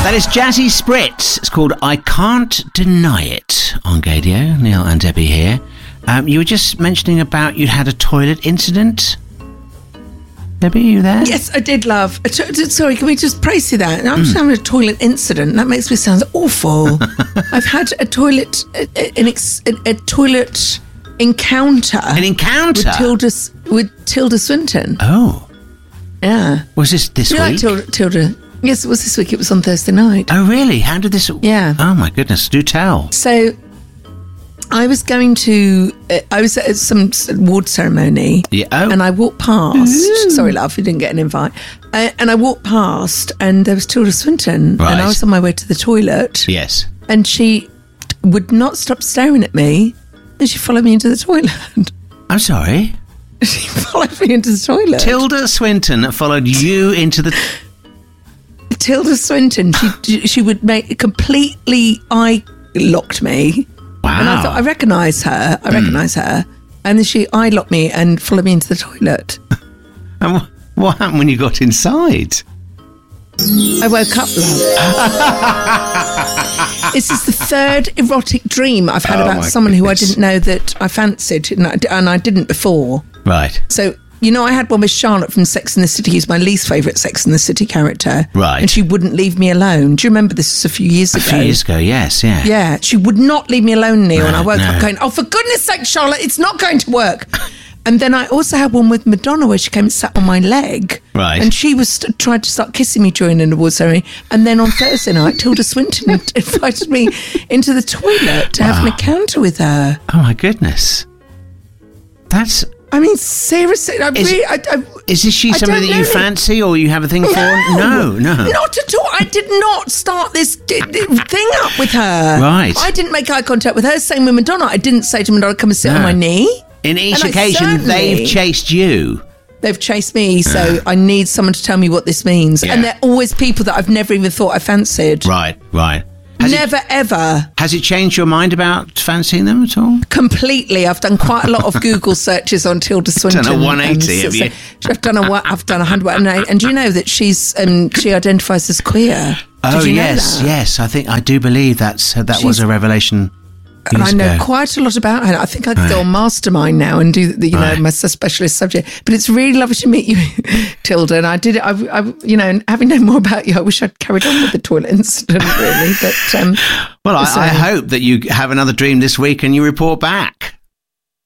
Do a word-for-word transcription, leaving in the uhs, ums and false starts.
That is Jazzy Spritz. It's called I Can't Deny It on Gadio. Neil and Debbie here. Um, you were just mentioning about you'd had a toilet incident. Debbie, are you there? Yes, I did, love. Uh, t- t- Sorry, can we just praise you that? I'm just having a toilet incident. That makes me sound awful. I've had a toilet, a, a- an ex, a, a toilet encounter. An encounter? With Tilda, S- with Tilda Swinton. Oh. Yeah. Was this this You know, week? like Tilda, Tilda. Yes, it was this week. It was on Thursday night. Oh, really? How did this... Yeah. Oh, my goodness. Do tell. So I was going to, uh, I was at some s- award ceremony. Yeah. Oh. And I walked past. Sorry, love, you didn't get an invite. Uh, and I walked past, and there was Tilda Swinton. Right. And I was on my way to the toilet. Yes. And she would not stop staring at me. And she followed me into the toilet. I'm sorry? She followed me into the toilet. Tilda Swinton followed you into the... Tilda Swinton, she she would make completely eye locked me. Wow. And I thought, I recognise her. I recognise mm. her. And then she eye locked me and followed me into the toilet. And wh- what happened when you got inside? I woke up, love. This is the third erotic dream I've had Oh, about my someone who I goodness. didn't know that I fancied, and I, and I didn't before. Right. So, you know, I had one with Charlotte from Sex and the City, who's my least favourite Sex and the City character. Right. And she wouldn't leave me alone. Do you remember this was a few years A ago? few years ago, yes, yeah. Yeah, she would not leave me alone, Neil. And I Right, woke no. up going, oh, for goodness sake, Charlotte, it's not going to work. And then I also had one with Madonna where she came and sat on my leg. Right. And she was st- tried to start kissing me during an award ceremony. And then on Thursday night, Tilda Swinton invited me into the toilet to have an Wow. encounter with her. Oh, my goodness. That's... I mean, seriously, I Is- really... I, I, Is this she I somebody don't that you know. fancy or you have a thing for? No, No, no. Not at all. I did not start this d- d- thing up with her. Right. I didn't make eye contact with her. Same with Madonna. I didn't say to Madonna, come and sit No. on my knee. In each And I occasion, certainly- they've chased you. They've chased me, so I need someone to tell me what this means. Yeah. And they're always people that I've never even thought I fancied. Right, right. Has never, it, ever. has it changed your mind about fancying them at all? Completely. I've done quite a lot of Google searches on Tilda Swinton. Done a one eighty, and have you? so- I've done a one- I've done a hundred. And, I- and do you know that she's um, she identifies as queer? Oh, Did you know yes, that? yes. I think I do believe that's uh, that was She's- a revelation. And I years know ago. quite a lot about her. I think I could Right. go on Mastermind now and do the, you Right. know, my specialist subject. But it's really lovely to meet you, Tilda. And I did it. I, I, you know, and having known more about you, I wish I'd carried on with the toilet incident, really. But um, Well, I, so- I hope that you have another dream this week and you report back.